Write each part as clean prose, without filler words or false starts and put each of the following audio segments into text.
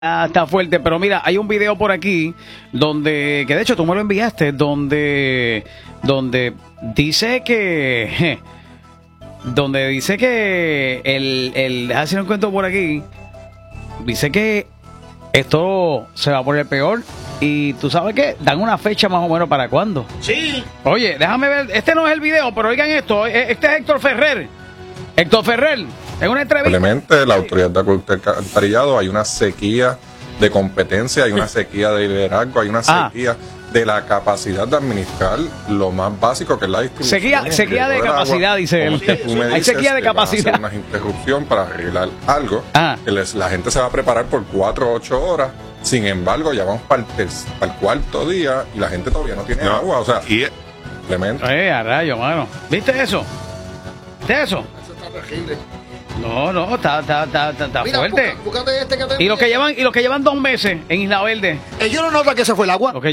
Está fuerte, pero mira, hay un video por aquí donde, que de hecho tú me lo enviaste, donde dice que déjame hacer un cuento por aquí, dice que esto se va a poner peor y tú sabes que dan una fecha más o menos para cuándo. Sí. Oye, déjame ver, este no es el video, pero oigan esto, este es Héctor Ferrer, en una entrevista. Simplemente la autoridad de acueducto y alcantarillado, hay una sequía de competencia, hay una sequía de liderazgo, hay una sequía de la capacidad de administrar lo más básico que es la distribución. Sequía de capacidad, dice él. Hay sequía de capacidad. Una interrupción para arreglar algo que la gente se va a preparar por 4 o 8 horas. Sin embargo, ya vamos para el cuarto día y la gente todavía no tiene agua. O sea, simplemente. A rayo, mano. ¿Viste eso? ¿Viste eso? Eso está terrible. No, está Mira, fuerte. búscate este que te Y los que llevan 2 meses en Isla Verde. ellos no notan que se fue el agua.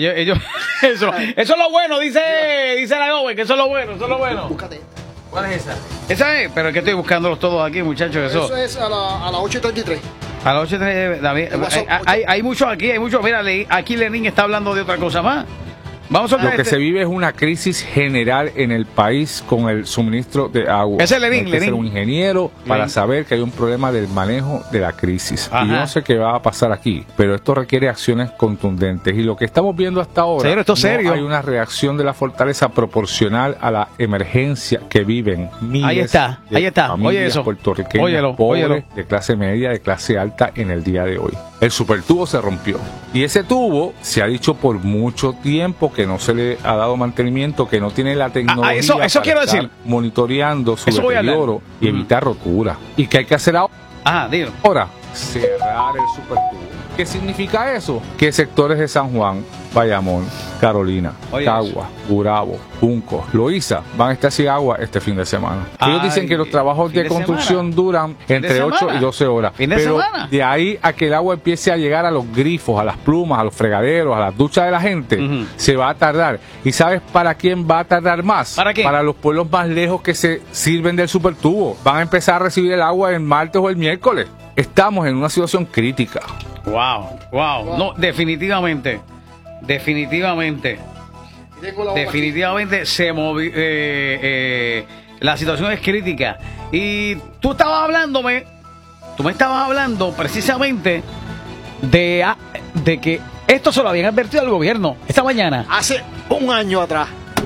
Eso es lo bueno, dice la joven, que eso es lo bueno. Búscate. ¿Cuál es esa? Esa es, pero es que estoy buscándolos todos aquí, muchachos. Eso es a las 8:33. A las 8:30, David, hay muchos aquí, hay muchos. Mira, aquí Lenín está hablando de otra cosa más. Vamos a Lo que se vive es una crisis general en el país con el suministro de agua. Ese es Lenín, Hay que ser un ingeniero para Lenín. saber que hay un problema del manejo de la crisis. Ajá. Y yo no sé qué va a pasar aquí, pero esto requiere acciones contundentes. Y lo que estamos viendo hasta ahora, Señor, esto es serio. hay una reacción de la fortaleza proporcional a la emergencia que viven miles Ahí está. de familias Oye eso. puertorriqueñas pobres, de clase media, de clase alta en el día de hoy. El supertubo se rompió. Y ese tubo se ha dicho por mucho tiempo que no se le ha dado mantenimiento, que no tiene la tecnología eso para quiero estar decir. monitoreando su Eso voy a hablar. deterioro y evitar rotura. ¿Y qué hay que hacer Dilo. ahora? Cerrar el supertubo. ¿Qué significa eso? Que sectores de San Juan, Bayamón, Carolina, Oye, Cagua, Gurabo, Junco, Loíza van a estar sin agua este fin de semana. Ellos dicen que los trabajos fin de de construcción semana. duran entre de 8 semana. y 12 horas. Fin de Pero semana. de ahí a que el agua empiece a llegar a los grifos, a las plumas, a los fregaderos, a las duchas de la gente, se va a tardar. ¿Y sabes para quién va a tardar más? ¿Para quién? Para los pueblos más lejos que se sirven del supertubo. Van a empezar a recibir el agua el martes o el miércoles. Estamos en una situación crítica. Wow. No, definitivamente se movió. La situación es crítica. Y tú me estabas hablando precisamente de que esto se lo habían advertido al gobierno esta mañana. Hace un año atrás.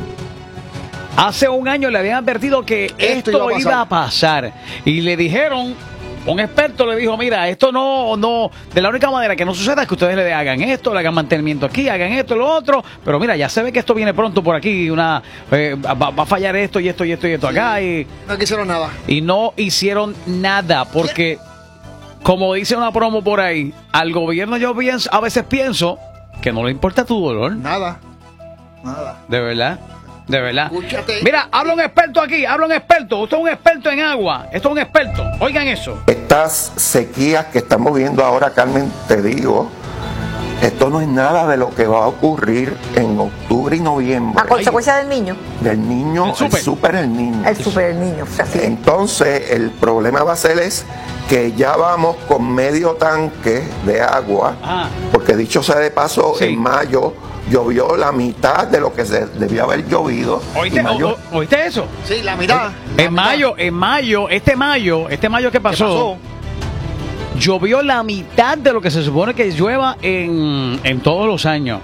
Hace un año le habían advertido que esto iba a pasar. Y le dijeron, un experto le dijo, mira, esto no, de la única manera que no suceda es que ustedes le hagan esto, le hagan mantenimiento aquí, hagan esto, lo otro, pero mira, ya se ve que esto viene pronto por aquí, va a fallar esto y esto acá. Y no quisieron nada. Y no hicieron nada, porque, como dice una promo por ahí, al gobierno a veces pienso que no le importa tu dolor. Nada. De verdad. Escúchate. Mira, habla un experto aquí, Usted es un experto en agua. Esto es un experto. Oigan eso. Estas sequías que estamos viendo ahora, Carmen, te digo, esto no es nada de lo que va a ocurrir en octubre y noviembre. A consecuencia del niño. Del niño, el super el niño. El super el niño. Así es. Entonces, el problema va a ser que ya vamos con medio tanque de agua, porque dicho sea de paso, en mayo llovió la mitad de lo que se debió haber llovido. ¿Oíste eso? Sí, la mitad. En mayo, este mayo que pasó, llovió la mitad de lo que se supone que llueva en todos los años.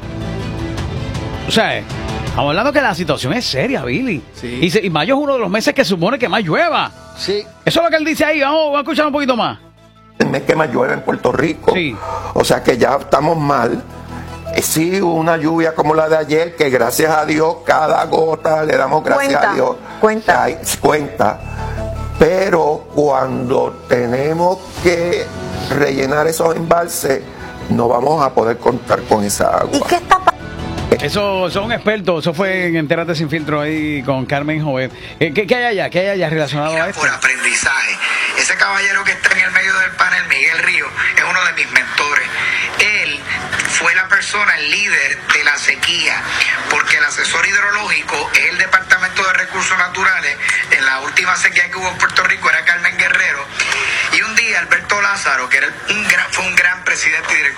O sea, estamos hablando que la situación es seria, Billy. Sí. Y mayo es uno de los meses que se supone que más llueva. Sí. Eso es lo que él dice ahí. Vamos a escuchar un poquito más. El mes que más llueve en Puerto Rico. Sí. O sea que ya estamos mal. Sí, una lluvia como la de ayer, que gracias a Dios, cada gota le damos gracias a Dios. Cuenta. Pero cuando tenemos que rellenar esos embalses, no vamos a poder contar con esa agua. ¿Y qué está pasando? Eso son expertos, eso fue en Entérate Sin Filtro ahí con Carmen Jovet. ¿Qué hay allá relacionado a esto? Por aprendizaje. Ese caballero que está en el medio del panel, Miguel Río, es uno de mis mentores. Él fue la persona, el líder de la sequía, porque el asesor hidrológico es el Departamento de Recursos Naturales. En la última sequía que hubo en Puerto Rico era Carmen Guerrero. Y un día Alberto Lázaro, que era fue un gran presidente presidente y director